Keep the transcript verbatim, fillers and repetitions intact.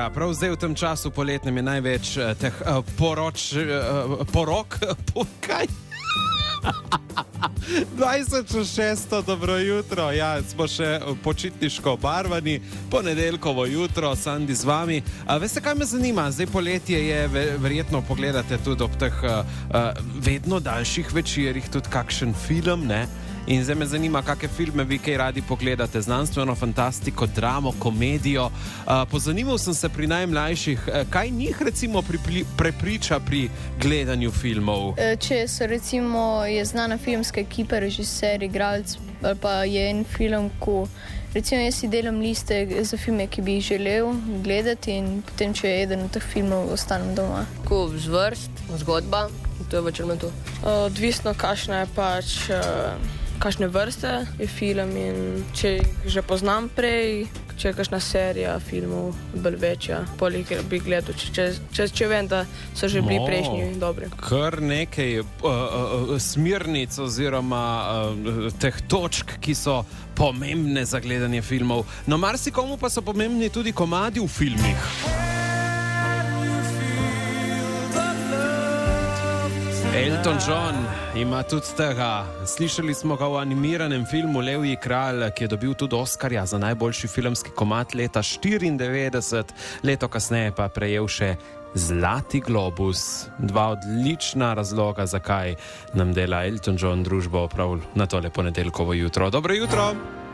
Ja, prav zdaj v tem času poletnem je največ uh, teh uh, poroč, uh, porok, po, kaj? dvajset šest, dobro jutro, ja, smo še počitniško obarvani, ponedeljkovo jutro, Sandi z vami. A, veste, kaj me zanima? Zdaj poletje je, verjetno pogledate tudi ob teh uh, vedno daljših večerih tudi kakšen film, ne? In zdaj me zanima, kakšne filme vi kaj radi pogledate, znanstveno fantastiko, dramo, komedijo. Uh, pozanimal sem se pri najmlajših, kaj njih recimo pripli, prepriča pri gledanju filmov? Če so recimo je znana filmska ekipa, režiser, igralec, ali pa je en film, ko recimo jaz si delam liste za filme, ki bi jih želel gledati in potem, če je eden od teh filmov, ostanem doma. Ko zvrst, zgodba, to je večer to. Odvisno, kakšna je pač... Uh... kakšne vrste je film in če jih že poznam prej, če je kakšna serija filmov bolj večja, poleg bi gledal, če, če, če vem, da so že bili prejšnji dobri. Kar nekaj uh, uh, smernic oziroma uh, teh točk, ki so pomembne za gledanje filmov. No, marsikomu pa so pomembni tudi komadi v filmih. Elton John ima tudi tega. Slišali smo ga v animiranem filmu Levji kralj, ki je dobil tudi Oskarja za najboljši filmski komad leta štiriindevetdeset, leto kasneje pa prejel še Zlati globus. Dva odlična razloga, zakaj nam dela Elton John družbo prav na tole ponedeljkovo jutro. Dobro jutro!